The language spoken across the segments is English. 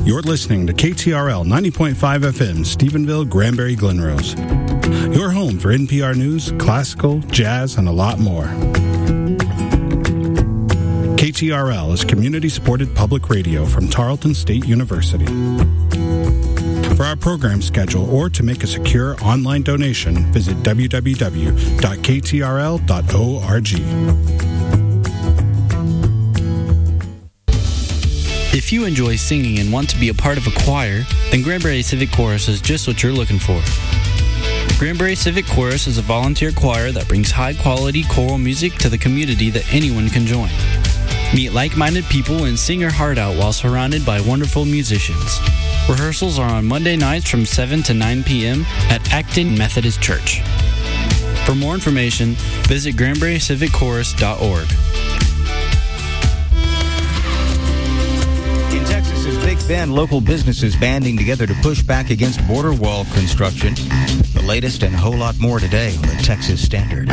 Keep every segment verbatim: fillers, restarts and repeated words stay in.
You're listening to K T R L ninety point five F M, Stephenville, Granbury, Glen Rose. Your home for N P R News, classical, jazz, and a lot more. K T R L is community-supported public radio from Tarleton State University. For our program schedule or to make a secure online donation, visit w w w dot k t r l dot org. If you enjoy singing and want to be a part of a choir, then Granbury Civic Chorus is just what you're looking for. Granbury Civic Chorus is a volunteer choir that brings high-quality choral music to the community that anyone can join. Meet like-minded people and sing your heart out while surrounded by wonderful musicians. Rehearsals are on Monday nights from seven to nine p.m. at Acton Methodist Church. For more information, visit granbury civic chorus dot org. In Texas's Big Bend, local businesses banding together to push back against border wall construction. The latest and a whole lot more today on the Texas Standard.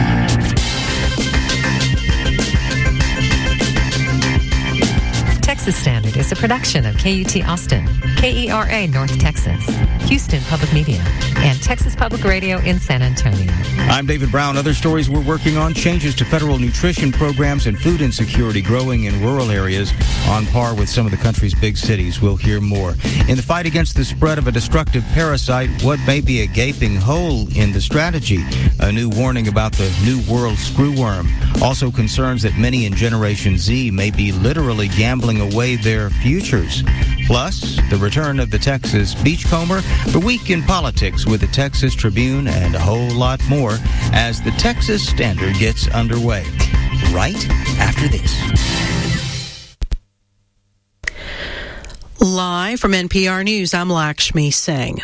Texas Standard is a production of K U T Austin, K E R A North Texas, Houston Public Media, and Texas Public Radio in San Antonio. I'm David Brown. Other stories we're working on: changes to federal nutrition programs and food insecurity growing in rural areas on par with some of the country's big cities. We'll hear more. In the fight against the spread of a destructive parasite, what may be a gaping hole in the strategy? A new warning about the New World screwworm. Also concerns that many in Generation Z may be literally gambling away their futures. Plus, the return of the Texas beachcomber, the week in politics with the Texas Tribune, and a whole lot more as the Texas Standard gets underway. Right after this. Live from N P R News, I'm Lakshmi Singh.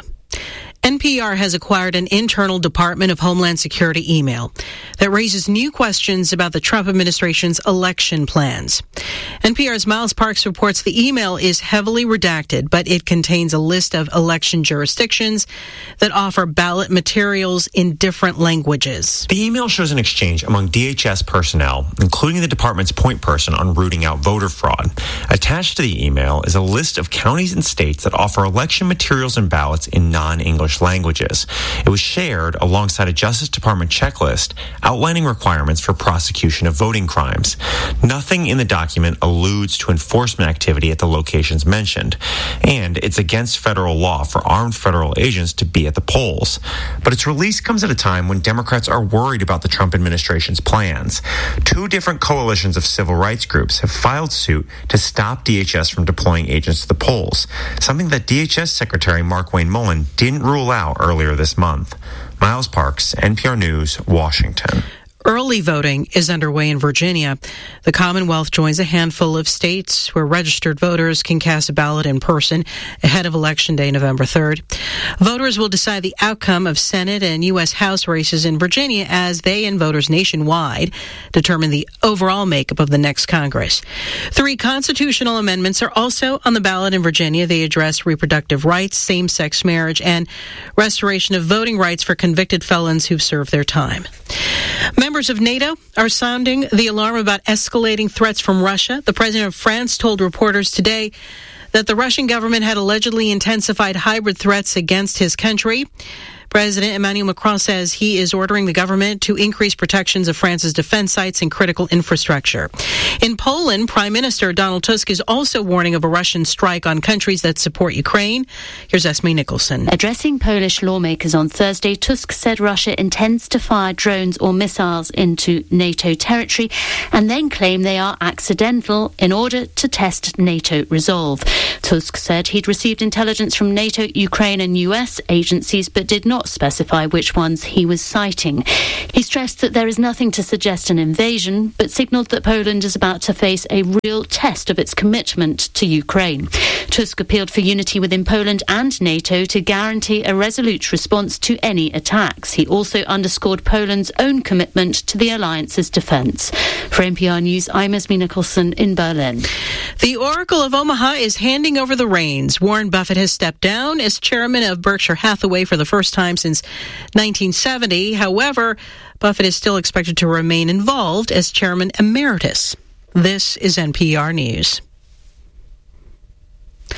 N P R has acquired an internal Department of Homeland Security email that raises new questions about the Trump administration's election plans. N P R's Miles Parks reports the email is heavily redacted, but it contains a list of election jurisdictions that offer ballot materials in different languages. The email shows an exchange among D H S personnel, including the department's point person on rooting out voter fraud. Attached to the email is a list of counties and states that offer election materials and ballots in non-English languages. It was shared alongside a Justice Department checklist outlining requirements for prosecution of voting crimes. Nothing in the document alludes to enforcement activity at the locations mentioned, and it's against federal law for armed federal agents to be at the polls. But its release comes at a time when Democrats are worried about the Trump administration's plans. Two different coalitions of civil rights groups have filed suit to stop D H S from deploying agents to the polls, something that D H S Secretary Markwayne Mullin didn't rule out earlier this month. Miles Parks, N P R News, Washington. Early voting is underway in Virginia. The Commonwealth joins a handful of states where registered voters can cast a ballot in person ahead of Election Day, November third. Voters will decide the outcome of Senate and U S House races in Virginia as they and voters nationwide determine the overall makeup of the next Congress. Three constitutional amendments are also on the ballot in Virginia. They address reproductive rights, same-sex marriage, and restoration of voting rights for convicted felons who've served their time. Members of NATO are sounding the alarm about escalating threats from Russia. The president of France told reporters today that the Russian government had allegedly intensified hybrid threats against his country. President Emmanuel Macron says he is ordering the government to increase protections of France's defense sites and critical infrastructure. In Poland, Prime Minister Donald Tusk is also warning of a Russian strike on countries that support Ukraine. Here's Esme Nicholson. Addressing Polish lawmakers on Thursday, Tusk said Russia intends to fire drones or missiles into NATO territory and then claim they are accidental in order to test NATO resolve. Tusk said he'd received intelligence from NATO, Ukraine and U S agencies, but did not specify which ones he was citing. He stressed that there is nothing to suggest an invasion, but signalled that Poland is about to face a real test of its commitment to Ukraine. Tusk appealed for unity within Poland and NATO to guarantee a resolute response to any attacks. He also underscored Poland's own commitment to the alliance's defence. For N P R News, I'm Esme Nicholson in Berlin. The Oracle of Omaha is handing over the reins. Warren Buffett has stepped down as chairman of Berkshire Hathaway for the first time since nineteen seventy. However, Buffett is still expected to remain involved as chairman emeritus. This is N P R News.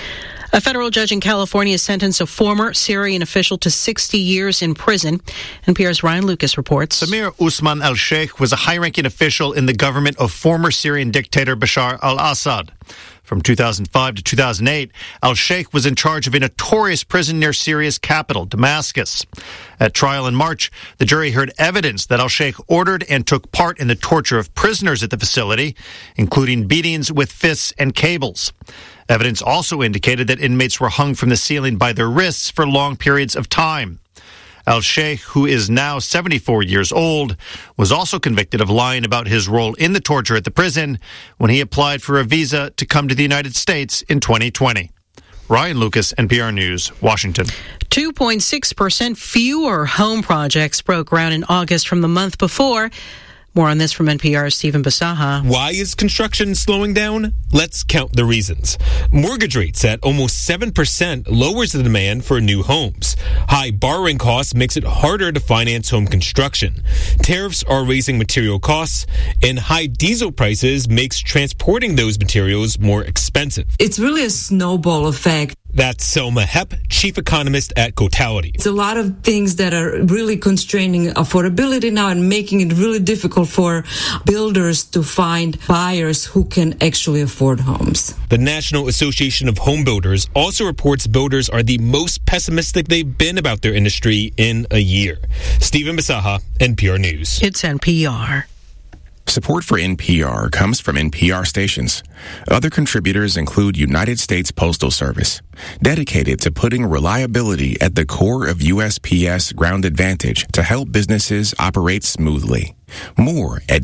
A federal judge in California sentenced a former Syrian official to sixty years in prison. N P R's Ryan Lucas reports. Samir Usman al-Sheikh was a high-ranking official in the government of former Syrian dictator Bashar al-Assad. From two thousand five to two thousand eight, al-Sheikh was in charge of a notorious prison near Syria's capital, Damascus. At trial in March, the jury heard evidence that al-Sheikh ordered and took part in the torture of prisoners at the facility, including beatings with fists and cables. Evidence also indicated that inmates were hung from the ceiling by their wrists for long periods of time. Al-Sheikh, who is now seventy-four years old, was also convicted of lying about his role in the torture at the prison when he applied for a visa to come to the United States in twenty twenty. Ryan Lucas, N P R News, Washington. two point six percent fewer home projects broke ground in August from the month before. More on this from N P R's Stephen Basaha. Why is construction slowing down? Let's count the reasons. Mortgage rates at almost seven percent lowers the demand for new homes. High borrowing costs makes it harder to finance home construction. Tariffs are raising material costs, and high diesel prices makes transporting those materials more expensive. It's really a snowball effect. That's Selma Hepp, chief economist at Cotality. It's a lot of things that are really constraining affordability now and making it really difficult for builders to find buyers who can actually afford homes. The National Association of Home Builders also reports builders are the most pessimistic they've been about their industry in a year. Stephen Basaha, N P R News. It's N P R. Support for N P R comes from N P R stations. Other contributors include United States Postal Service, dedicated to putting reliability at the core of U S P S Ground Advantage to help businesses operate smoothly. More at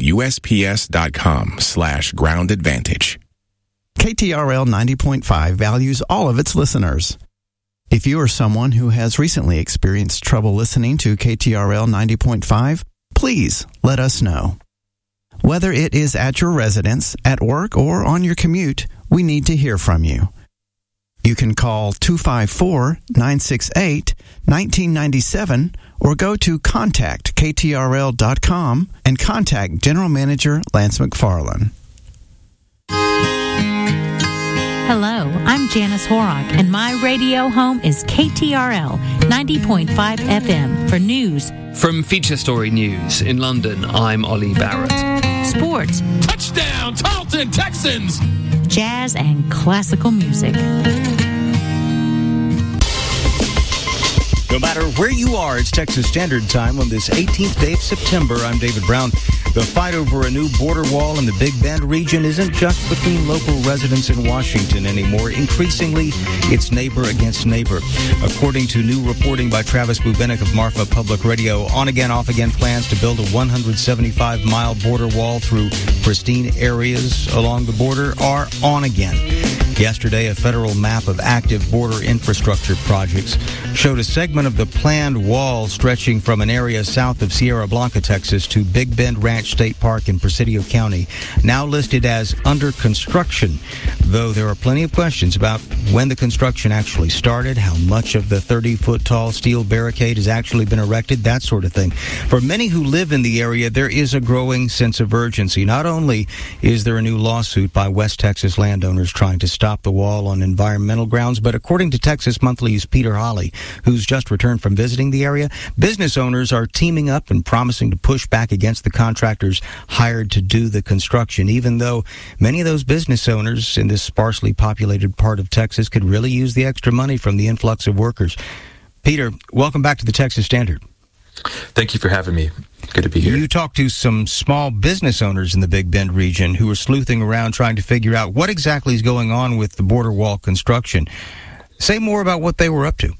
usps.com slash ground advantage. K T R L ninety point five values all of its listeners. If you are someone who has recently experienced trouble listening to K T R L ninety point five, please let us know. Whether it is at your residence, at work, or on your commute, we need to hear from you. You can call two five four, nine six eight, one nine nine seven or go to contact K T R L dot com and contact General Manager Lance McFarland. Hello, I'm Janice Horrock, and my radio home is K T R L ninety point five F M for news. From Feature Story News in London, I'm Ollie Barrett. Sports. Touchdown, Tarleton Texans! Jazz and classical music. No matter where you are, it's Texas Standard Time on this eighteenth day of September. I'm David Brown. The fight over a new border wall in the Big Bend region isn't just between local residents in Washington anymore. Increasingly, it's neighbor against neighbor. According to new reporting by Travis Bubenik of Marfa Public Radio, on-again, off-again plans to build a one hundred seventy-five mile border wall through pristine areas along the border are on again. Yesterday, a federal map of active border infrastructure projects showed a segment of the planned wall stretching from an area south of Sierra Blanca, Texas, to Big Bend Ranch State Park in Presidio County, now listed as under construction, though there are plenty of questions about when the construction actually started, how much of the thirty-foot tall steel barricade has actually been erected, that sort of thing. For many who live in the area, there is a growing sense of urgency. Not only is there a new lawsuit by West Texas landowners trying to stop the wall on environmental grounds, but according to Texas Monthly's Peter Hawley, who's just returned from visiting the area, business owners are teaming up and promising to push back against the contractors hired to do the construction, even though many of those business owners in this sparsely populated part of Texas could really use the extra money from the influx of workers. Peter, welcome back to the Texas Standard. Thank you for having me. Good to be here. You talked to some small business owners in the Big Bend region who are sleuthing around trying to figure out what exactly is going on with the border wall construction. Say more about what they were up to.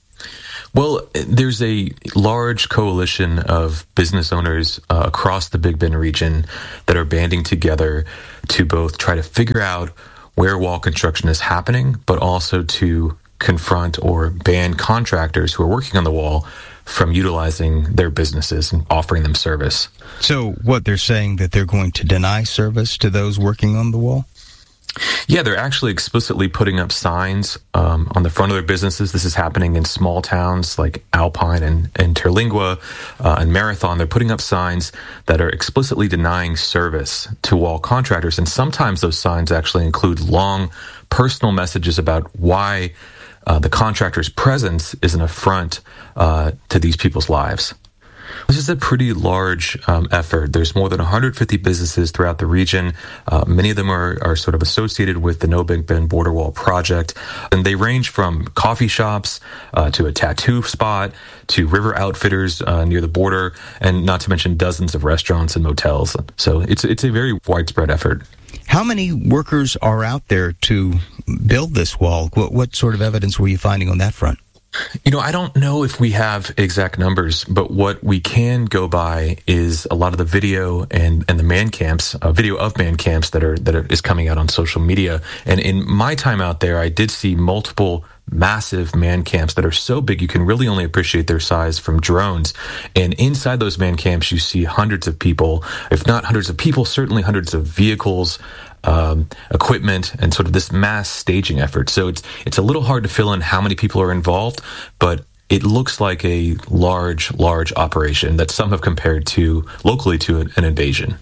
Well, there's a large coalition of business owners uh, across the Big Bend region that are banding together to both try to figure out where wall construction is happening, but also to confront or ban contractors who are working on the wall from utilizing their businesses and offering them service. So what they're saying, that they're going to deny service to those working on the wall? Yeah, they're actually explicitly putting up signs um, on the front of their businesses. This is happening in small towns like Alpine and, and Terlingua uh, and Marathon. They're putting up signs that are explicitly denying service to wall contractors. And sometimes those signs actually include long personal messages about why uh, the contractor's presence is an affront uh, to these people's lives. This is a pretty large um, effort. There's more than one hundred fifty businesses throughout the region. Uh, many of them are, are sort of associated with the No Big Bend Border Wall project. And they range from coffee shops uh, to a tattoo spot to river outfitters uh, near the border, and not to mention dozens of restaurants and motels. So it's it's a very widespread effort. How many workers are out there to build this wall? What, what sort of evidence were you finding on that front? You know, I don't know if we have exact numbers, but what we can go by is a lot of the video and, and the man camps, uh, video of man camps that are that are, is coming out on social media. And in my time out there, I did see multiple massive man camps that are so big you can really only appreciate their size from drones. And inside those man camps, you see hundreds of people, if not hundreds of people, certainly hundreds of vehicles, Um, equipment, and sort of this mass staging effort. So it's it's a little hard to fill in how many people are involved, but it looks like a large, large operation that some have compared to locally to an, an invasion.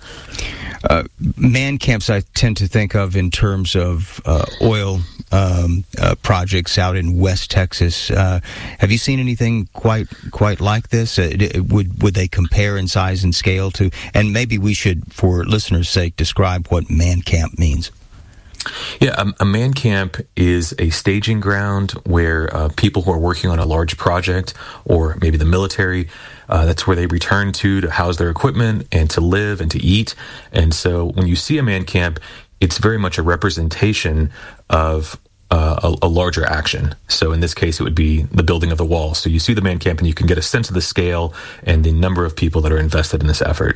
Uh, man camps I tend to think of in terms of uh, oil um, uh, projects out in West Texas. Uh, have you seen anything quite quite like this? Uh, would would they compare in size and scale to? And maybe we should, for listeners' sake, describe what man camp means. Yeah, a, a man camp is a staging ground where uh, people who are working on a large project, or maybe the military, uh, that's where they return to to house their equipment and to live and to eat. And so when you see a man camp, it's very much a representation of uh, a, a larger action. So in this case, it would be the building of the wall. So you see the man camp and you can get a sense of the scale and the number of people that are invested in this effort.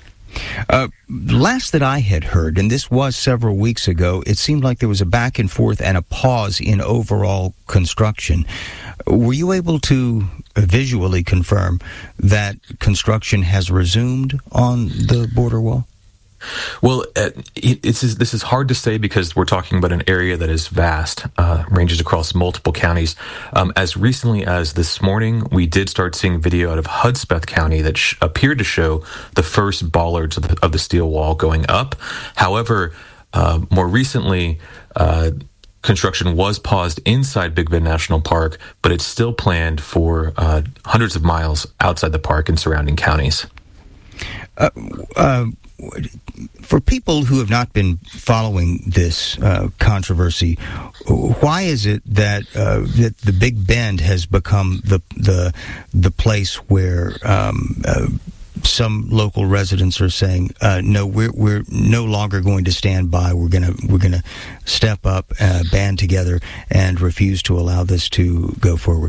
Uh, last that I had heard, and this was several weeks ago, it seemed like there was a back and forth and a pause in overall construction. Were you able to visually confirm that construction has resumed on the border wall? Well, uh, it, it's, this is hard to say because we're talking about an area that is vast, uh, ranges across multiple counties. Um, as recently as this morning, we did start seeing video out of Hudspeth County that sh- appeared to show the first bollards of the, of the steel wall going up. However, uh, more recently, uh, construction was paused inside Big Bend National Park, but it's still planned for uh, hundreds of miles outside the park and surrounding counties. Uh, uh, For people who have not been following this uh, controversy, why is it that uh, that the Big Bend has become the the the place where um, uh, some local residents are saying, uh, "No, we're we're no longer going to stand by. We're gonna we're gonna step up, uh, band together, and refuse to allow this to go forward"?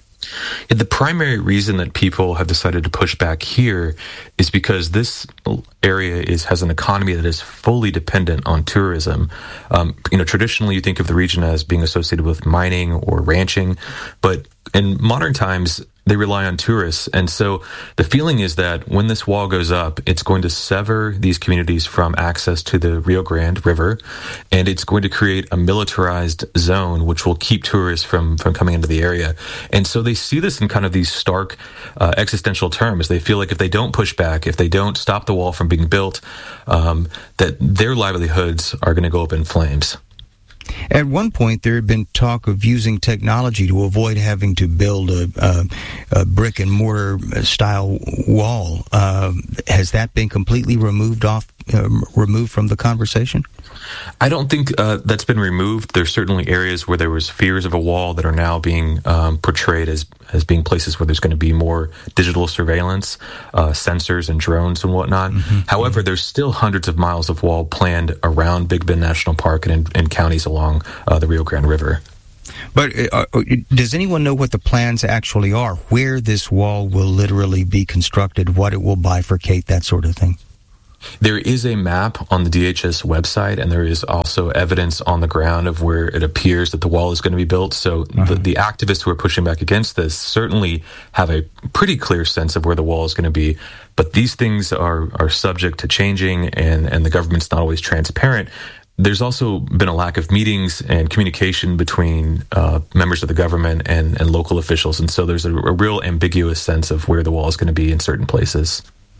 The primary reason that people have decided to push back here is because this area is has an economy that is fully dependent on tourism. Um, you know, traditionally you think of the region as being associated with mining or ranching, but in modern times they rely on tourists. And so the feeling is that when this wall goes up, it's going to sever these communities from access to the Rio Grande River, and it's going to create a militarized zone which will keep tourists from, from coming into the area. And so they see this in kind of these stark uh, existential terms. They feel like if they don't push back, if they don't stop the wall from being built, um, that their livelihoods are going to go up in flames. At one point, there had been talk of using technology to avoid having to build a, a, a brick and mortar style wall. Uh, has that been completely removed off, uh, removed from the conversation? I don't think uh, that's been removed. There's certainly areas where there was fears of a wall that are now being um, portrayed as as being places where there's going to be more digital surveillance, uh, sensors and drones and whatnot. Mm-hmm. However, there's still hundreds of miles of wall planned around Big Bend National Park and in, in counties along uh, the Rio Grande River. But uh, does anyone know what the plans actually are? Where this wall will literally be constructed, what it will bifurcate, that sort of thing? There is a map on the D H S website, and there is also evidence on the ground of where it appears that the wall is going to be built. So uh-huh. the, the activists who are pushing back against this certainly have a pretty clear sense of where the wall is going to be. But these things are, are subject to changing, and, and the government's not always transparent. There's also been a lack of meetings and communication between uh, members of the government and, and local officials. And so there's a, a real ambiguous sense of where the wall is going to be in certain places.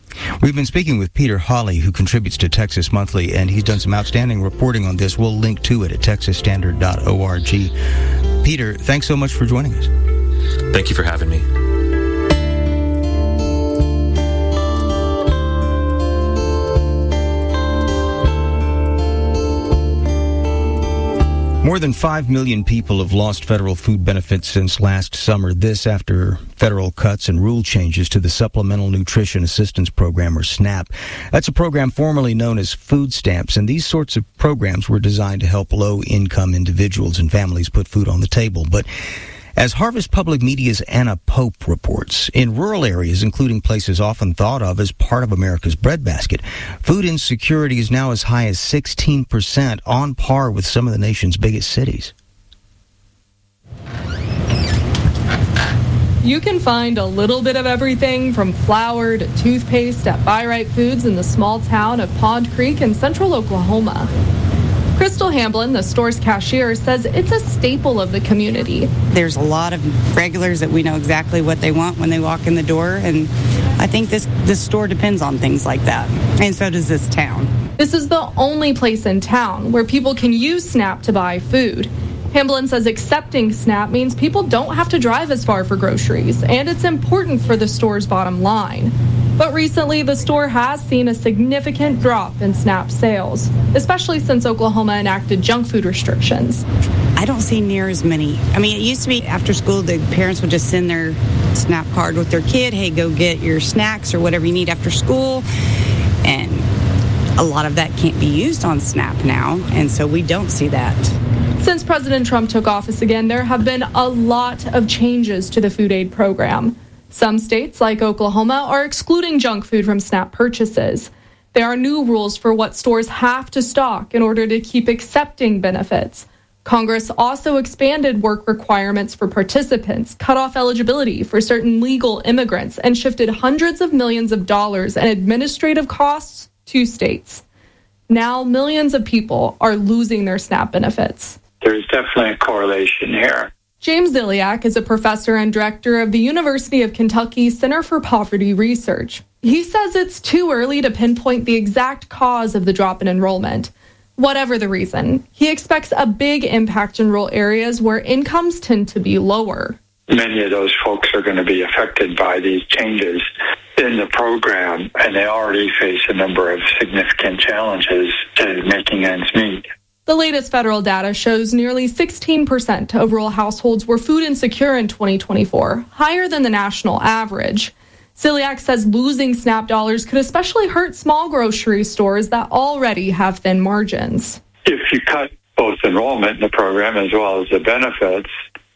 We've been speaking with Peter Hawley, who contributes to Texas Monthly, and he's done some outstanding reporting on this. We'll link to it at texas standard dot org. Peter, thanks so much for joining us. Thank you for having me. More than five million people have lost federal food benefits since last summer. This after federal cuts and rule changes to the Supplemental Nutrition Assistance Program, or SNAP. That's a program formerly known as food stamps, and these sorts of programs were designed to help low-income individuals and families put food on the table. But as Harvest Public Media's Anna Pope reports, in rural areas, including places often thought of as part of America's breadbasket, food insecurity is now as high as sixteen percent, on par with some of the nation's biggest cities. You can find a little bit of everything from flour to toothpaste at Buy Right Foods in the small town of Pond Creek in central Oklahoma. Crystal Hamblin, the store's cashier, says it's a staple of the community. There's a lot of regulars that we know exactly what they want when they walk in the door, and I think this, this store depends on things like that, and so does this town. This is the only place in town where people can use SNAP to buy food. Hamblin says accepting SNAP means people don't have to drive as far for groceries, and it's important for the store's bottom line. But recently, the store has seen a significant drop in SNAP sales, especially since Oklahoma enacted junk food restrictions. I don't see near as many. I mean, it used to be after school, the parents would just send their SNAP card with their kid, hey, go get your snacks or whatever you need after school. And a lot of that can't be used on SNAP now, and so we don't see that. Since President Trump took office again, there have been a lot of changes to the food aid program. Some states, like Oklahoma, are excluding junk food from SNAP purchases. There are new rules for what stores have to stock in order to keep accepting benefits. Congress also expanded work requirements for participants, cut off eligibility for certain legal immigrants, and shifted hundreds of millions of dollars in administrative costs to states. Now, millions of people are losing their SNAP benefits. There's definitely a correlation here. James Ziliak is a professor and director of the University of Kentucky Center for Poverty Research. He says it's too early to pinpoint the exact cause of the drop in enrollment. Whatever the reason, he expects a big impact in rural areas where incomes tend to be lower. Many of those folks are going to be affected by these changes in the program, and they already face a number of significant challenges to making ends meet. The latest federal data shows nearly sixteen percent of rural households were food insecure in twenty twenty-four, higher than the national average. Ziliak says losing SNAP dollars could especially hurt small grocery stores that already have thin margins. If you cut both enrollment in the program as well as the benefits,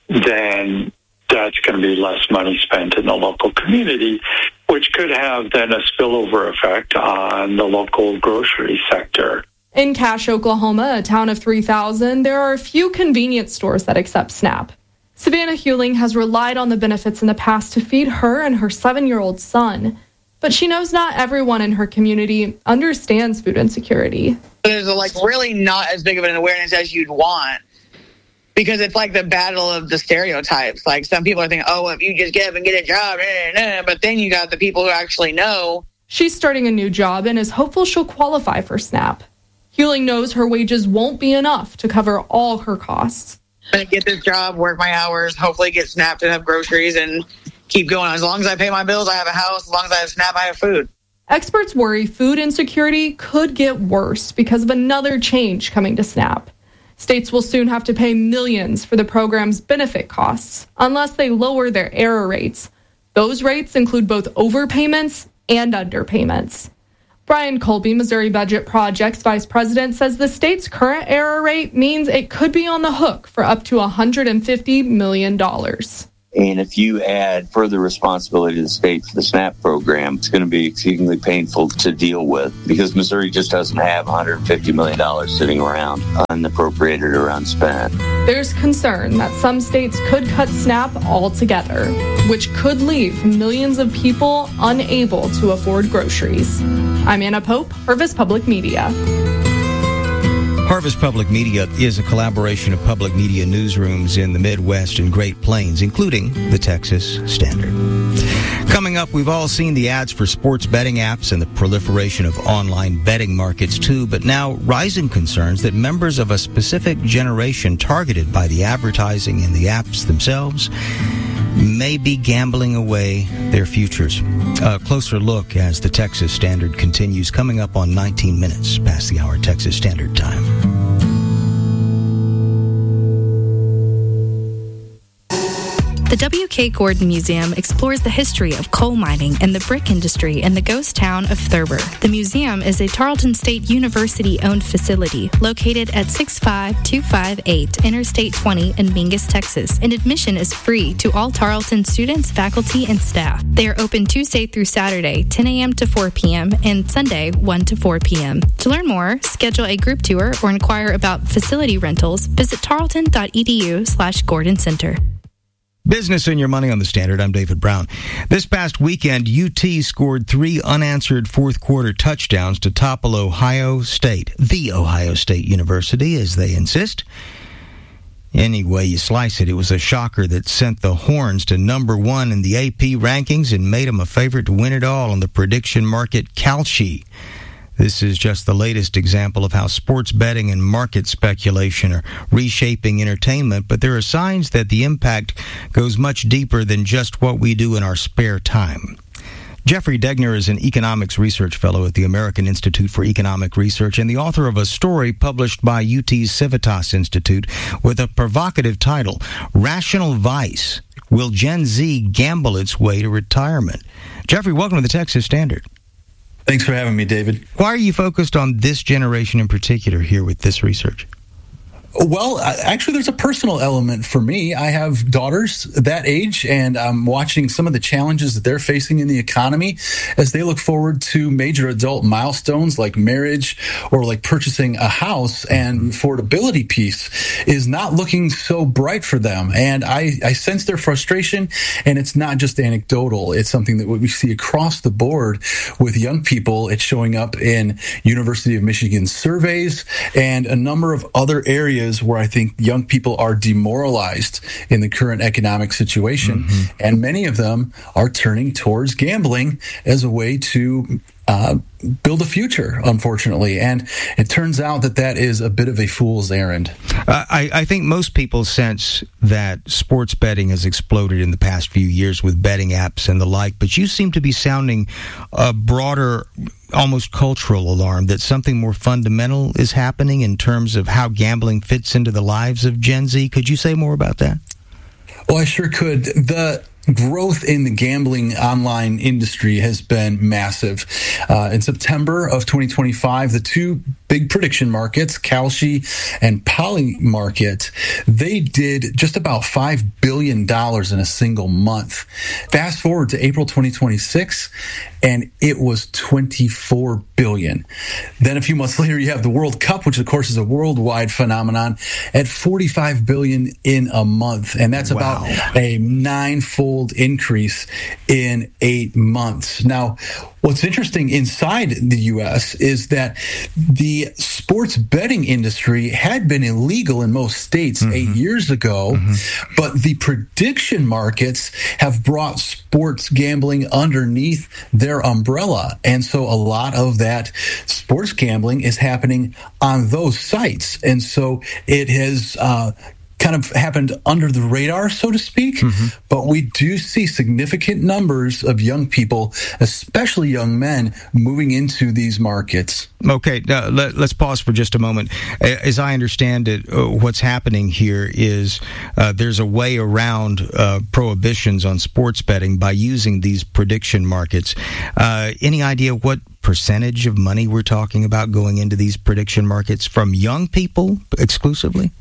then that's going to be less money spent in the local community, which could have then a spillover effect on the local grocery sector. In Cache, Oklahoma, a town of three thousand, there are a few convenience stores that accept SNAP. Savannah Hewling has relied on the benefits in the past to feed her and her seven-year-old son. But she knows not everyone in her community understands food insecurity. There's like really not as big of an awareness as you'd want, because it's like the battle of the stereotypes. Like some people are thinking, oh, if you just get up and get a job, eh, eh, but then you got the people who actually know. She's starting a new job and is hopeful she'll qualify for SNAP. Hewling knows her wages won't be enough to cover all her costs. I'm going to get this job, work my hours, hopefully get SNAP and have groceries and keep going. As long as I pay my bills, I have a house. As long as I have SNAP, I have food. Experts worry food insecurity could get worse because of another change coming to SNAP. States will soon have to pay millions for the program's benefit costs unless they lower their error rates. Those rates include both overpayments and underpayments. Brian Colby, Missouri Budget Project's vice president, says the state's current error rate means it could be on the hook for up to one hundred fifty million dollars. And if you add further responsibility to the state for the SNAP program, it's going to be exceedingly painful to deal with because Missouri just doesn't have one hundred fifty million dollars sitting around unappropriated or unspent. There's concern that some states could cut SNAP altogether, which could leave millions of people unable to afford groceries. I'm Anna Pope, Harvest Public Media. Harvest Public Media is a collaboration of public media newsrooms in the Midwest and Great Plains, including the Texas Standard. Coming up, we've all seen the ads for sports betting apps and the proliferation of online betting markets too, but now rising concerns that members of a specific generation targeted by the advertising and the apps themselves may be gambling away their futures. A closer look as the Texas Standard continues, coming up on nineteen minutes past the hour Texas Standard Time. The W K. Gordon Museum explores the history of coal mining and the brick industry in the ghost town of Thurber. The museum is a Tarleton State University-owned facility located at six five two five eight Interstate twenty in Mingus, Texas, and admission is free to all Tarleton students, faculty, and staff. They are open Tuesday through Saturday, ten a.m. to four p.m., and Sunday, one to four p.m. To learn more, schedule a group tour, or inquire about facility rentals, visit tarleton.edu slash Gordon Center. Business and Your Money on the Standard. I'm David Brown. This past weekend, U T scored three unanswered fourth quarter touchdowns to topple Ohio State, the Ohio State University, as they insist. Any way you slice it, it was a shocker that sent the Horns to number one in the A P rankings and made them a favorite to win it all on the prediction market Kalshi. This is just the latest example of how sports betting and market speculation are reshaping entertainment, but there are signs that the impact goes much deeper than just what we do in our spare time. Jeffrey Degner is an economics research fellow at the American Institute for Economic Research and the author of a story published by U T's Civitas Institute with a provocative title, Rational Vice: Will Gen Z Gamble Its Way to Retirement? Jeffrey, welcome to the Texas Standard. Thanks for having me, David. Why are you focused on this generation in particular here with this research? Well, actually, there's a personal element for me. I have daughters that age, and I'm watching some of the challenges that they're facing in the economy as they look forward to major adult milestones like marriage or like purchasing a house, and affordability piece is not looking so bright for them. And I, I sense their frustration, and it's not just anecdotal. It's something that we see across the board with young people. It's showing up in University of Michigan surveys and a number of other areas where I think young people are demoralized in the current economic situation. Mm-hmm. And many of them are turning towards gambling as a way to uh, build a future, unfortunately. And it turns out that that is a bit of a fool's errand. Uh, I, I think most people sense that sports betting has exploded in the past few years with betting apps and the like, but you seem to be sounding a broader, almost cultural alarm that something more fundamental is happening in terms of how gambling fits into the lives of Gen Z. Could you say more about that? Well, I sure could. The growth in the gambling online industry has been massive. Uh, in September of twenty twenty-five, the two big prediction markets, Kalshi and Polymarket, they did just about five billion dollars in a single month. Fast forward to April twenty twenty-six, and it was twenty-four billion dollars. Then a few months later, you have the World Cup, which of course is a worldwide phenomenon, at forty-five billion dollars in a month. And that's wow. about a nine-fold increase in eight months. Now, what's interesting inside the U S is that the sports betting industry had been illegal in most states mm-hmm. eight years ago, mm-hmm. but the prediction markets have brought sports gambling underneath their umbrella. And so a lot of that sports gambling is happening on those sites. And so it has uh, kind of happened under the radar, so to speak. Mm-hmm. But we do see significant numbers of young people, especially young men, moving into these markets. Okay, uh, let, let's pause for just a moment. As I understand it, uh, what's happening here is uh, there's a way around uh, prohibitions on sports betting by using these prediction markets. Uh, any idea what percentage of money we're talking about going into these prediction markets from young people exclusively?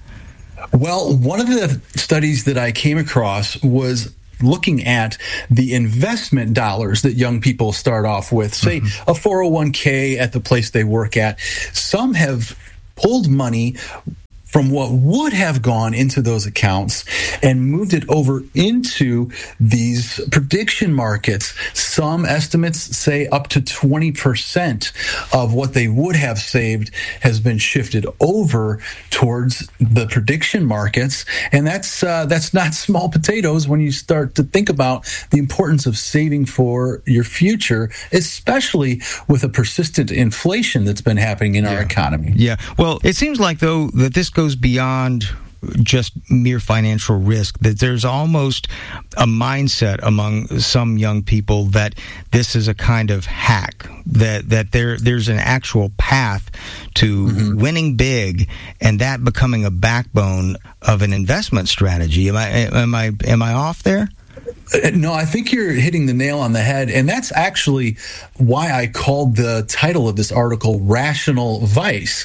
Well, one of the studies that I came across was looking at the investment dollars that young people start off with, say mm-hmm. a four oh one k at the place they work at. Some have pulled money from what would have gone into those accounts and moved it over into these prediction markets. Some estimates say up to twenty percent of what they would have saved has been shifted over towards the prediction markets. And that's uh, that's not small potatoes when you start to think about the importance of saving for your future, especially with a persistent inflation that's been happening in yeah. our economy. Yeah. Well, it seems like, though, that this goes beyond just mere financial risk, that there's almost a mindset among some young people that this is a kind of hack, that that there there's an actual path to mm-hmm. winning big, and that becoming a backbone of an investment strategy. Am I am I am I off there? No, I think you're hitting the nail on the head. And that's actually why I called the title of this article Rational Vice.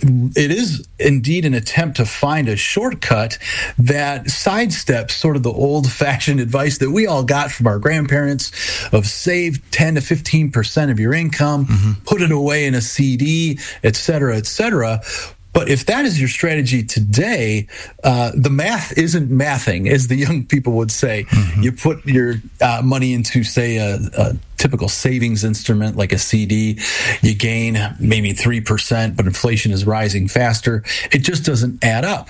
It is indeed an attempt to find a shortcut that sidesteps sort of the old-fashioned advice that we all got from our grandparents of save ten to fifteen percent of your income, mm-hmm. put it away in a C D, et cetera, et cetera. But if that is your strategy today, uh, the math isn't mathing, as the young people would say. Mm-hmm. You put your uh, money into, say, a, a typical savings instrument like a C D, you gain maybe three percent, but inflation is rising faster. It just doesn't add up.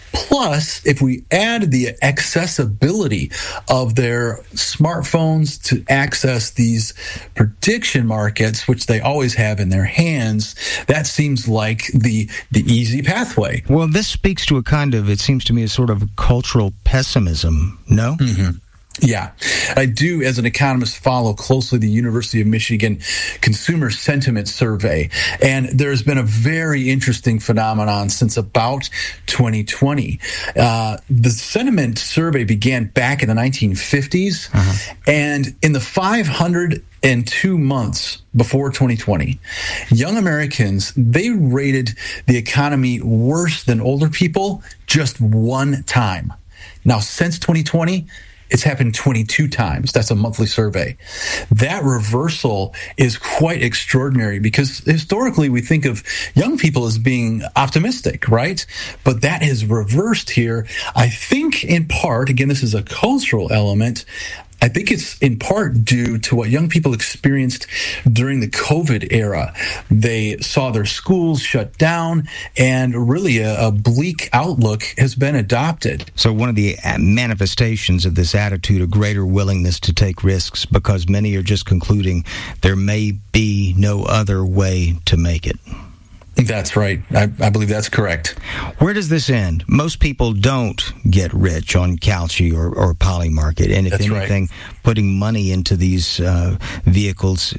Plus, if we add the accessibility of their smartphones to access these prediction markets, which they always have in their hands, that seems like the the easy pathway. Well, this speaks to a kind of, it seems to me, a sort of cultural pessimism, no? Mm-hmm. Yeah, I do, as an economist, follow closely the University of Michigan Consumer Sentiment Survey. And there's been a very interesting phenomenon since about twenty twenty. Uh, the sentiment survey began back in the nineteen fifties. Uh-huh. And in the five hundred two months before twenty twenty, young Americans, they rated the economy worse than older people just one time. Now, since twenty twenty, it's happened twenty-two times. That's a monthly survey. That reversal is quite extraordinary because historically we think of young people as being optimistic, right? But that is reversed here. I think in part, again, this is a cultural element, I think it's in part due to what young people experienced during the COVID era. They saw their schools shut down, and really a, a bleak outlook has been adopted. So one of the manifestations of this attitude, a greater willingness to take risks, because many are just concluding there may be no other way to make it. That's right. I, I believe that's correct. Where does this end? Most people don't get rich on Kalshi or, or Polymarket. And if that's anything, right. putting money into these uh, vehicles,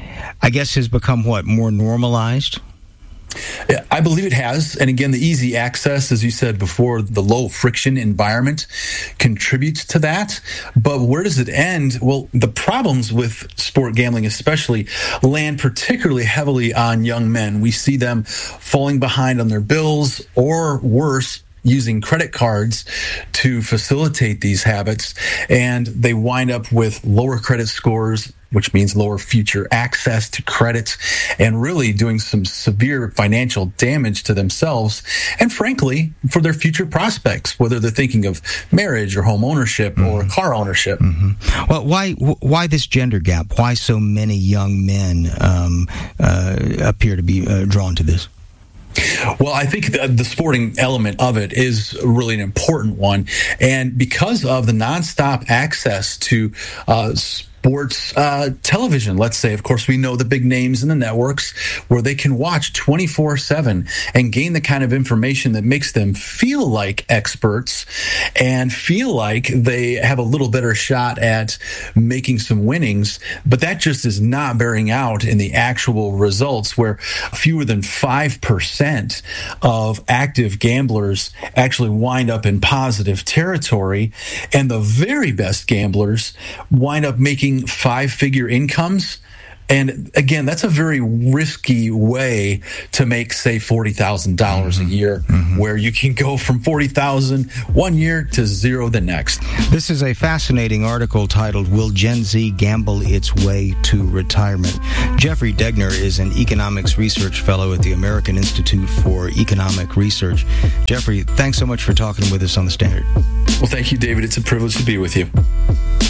I guess, has become, what, more normalized? I believe it has. And again, the easy access, as you said before, the low friction environment contributes to that. But where does it end? Well, the problems with sport gambling especially land particularly heavily on young men. We see them falling behind on their bills, or worse, using credit cards to facilitate these habits. And they wind up with lower credit scores, which means lower future access to credit, and really doing some severe financial damage to themselves and, frankly, for their future prospects, whether they're thinking of marriage or home ownership mm-hmm. or car ownership. Mm-hmm. Well, why why this gender gap? Why so many young men um, uh, appear to be uh, drawn to this? Well, I think the, the sporting element of it is really an important one. And because of the nonstop access to uh, sports uh, television, let's say, of course, we know the big names in the networks where they can watch twenty-four seven and gain the kind of information that makes them feel like experts and feel like they have a little better shot at making some winnings. But that just is not bearing out in the actual results, where fewer than five percent of active gamblers actually wind up in positive territory. And the very best gamblers wind up making five-figure incomes And again, that's a very risky way to make, say, forty thousand dollars mm-hmm. a year, mm-hmm. where you can go from forty thousand dollars one year to zero the next. This is a fascinating article titled, Will Gen Z Gamble Its Way to Retirement? Jeffrey Degner is an economics research fellow at the American Institute for Economic Research. Jeffrey, thanks so much for talking with us on The Standard. Well, thank you, David. It's a privilege to be with you.